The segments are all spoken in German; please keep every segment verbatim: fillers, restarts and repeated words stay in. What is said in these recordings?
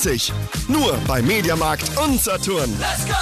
dreißig. Nur bei Mediamarkt und Saturn. Let's go!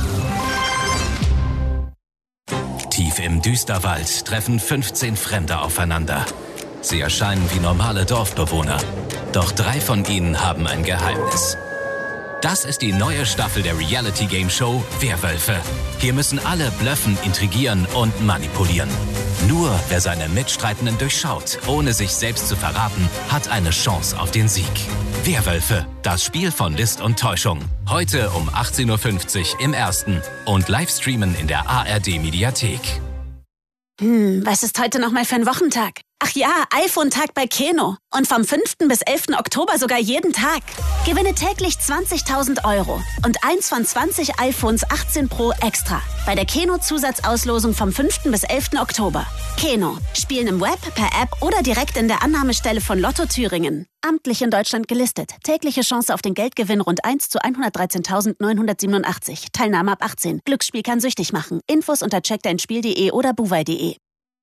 Tief im Düsterwald treffen fünfzehn Fremde aufeinander. Sie erscheinen wie normale Dorfbewohner. Doch drei von ihnen haben ein Geheimnis. Das ist die neue Staffel der Reality-Game-Show Werwölfe. Hier müssen alle blöffen, intrigieren und manipulieren. Nur wer seine Mitstreitenden durchschaut, ohne sich selbst zu verraten, hat eine Chance auf den Sieg. Werwölfe, das Spiel von List und Täuschung. Heute um achtzehn Uhr fünfzig im Ersten und Livestreamen in der A R D-Mediathek. Hm, was ist heute nochmal für ein Wochentag? Ach ja, iPhone-Tag bei Keno. Und vom fünften bis elften Oktober sogar jeden Tag. Gewinne täglich zwanzigtausend Euro und eins von zwanzig iPhones achtzehn Pro extra. Bei der Keno-Zusatzauslosung vom fünften bis elften Oktober. Keno. Spielen im Web, per App oder direkt in der Annahmestelle von Lotto Thüringen. Amtlich in Deutschland gelistet. Tägliche Chance auf den Geldgewinn rund eins zu hundertdreizehntausendneunhundertsiebenundachtzig. Teilnahme ab achtzehn. Glücksspiel kann süchtig machen. Infos unter check dein spiel punkt de oder buwei punkt de.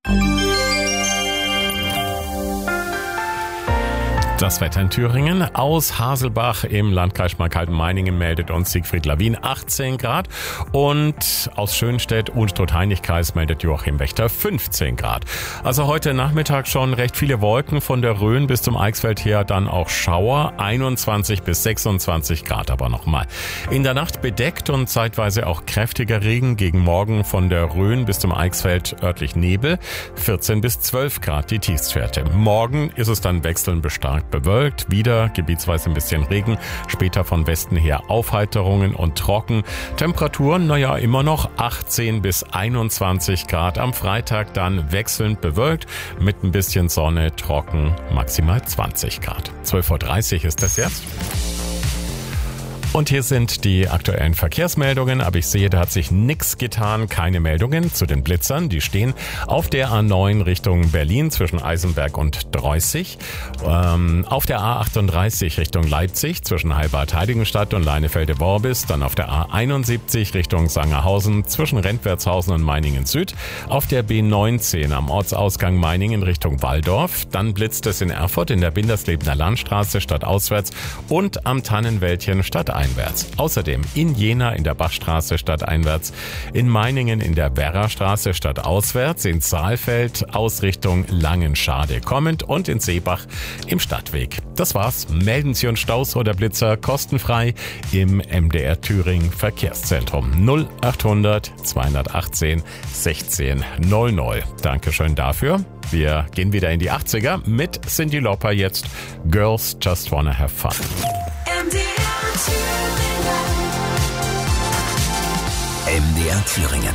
Das Wetter in Thüringen. Aus Haselbach im Landkreis Schmalkalden-Meiningen meldet uns Siegfried Lawin achtzehn Grad. Und aus Schönstedt und Unstrut-Heinig-Kreis meldet Joachim Wächter fünfzehn Grad. Also heute Nachmittag schon recht viele Wolken von der Rhön bis zum Eichsfeld her, dann auch Schauer. einundzwanzig bis sechsundzwanzig Grad aber nochmal. In der Nacht bedeckt und zeitweise auch kräftiger Regen. Gegen Morgen von der Rhön bis zum Eichsfeld örtlich Nebel. vierzehn bis zwölf Grad die Tiefstwerte. Morgen ist es dann wechselnd bestarkt bewölkt, wieder gebietsweise ein bisschen Regen, später von Westen her Aufheiterungen und trocken. Temperaturen, naja, immer noch achtzehn bis einundzwanzig Grad. Am Freitag dann wechselnd bewölkt, mit ein bisschen Sonne, trocken, maximal zwanzig Grad. zwölf Uhr dreißig ist das jetzt. Und hier sind die aktuellen Verkehrsmeldungen, aber ich sehe, da hat sich nichts getan, keine Meldungen zu den Blitzern. Die stehen auf der A neun Richtung Berlin zwischen Eisenberg und Dreußig, ähm, auf der A achtunddreißig Richtung Leipzig zwischen Heilbad-Heiligenstadt und Leinefelde-Worbis, dann auf der A einundsiebzig Richtung Sangerhausen zwischen Rentwertshausen und Meiningen Süd, auf der B neunzehn am Ortsausgang Meiningen Richtung Walldorf, dann blitzt es in Erfurt in der Binderslebener Landstraße stadtauswärts und am Tannenwäldchen stadteinwärts. Außerdem in Jena in der Bachstraße stadteinwärts, in Meiningen in der Werrastraße stadtauswärts, in Saalfeld Ausrichtung Langenschade kommend und in Seebach im Stadtweg. Das war's. Melden Sie uns Staus oder Blitzer kostenfrei im M D R Thüringen Verkehrszentrum null achthundert zweihundertachtzehn sechzehn null null. Dankeschön dafür. Wir gehen wieder in die achtziger mit Cyndi Lauper jetzt. Girls Just Wanna Have Fun. M D R Thüringen.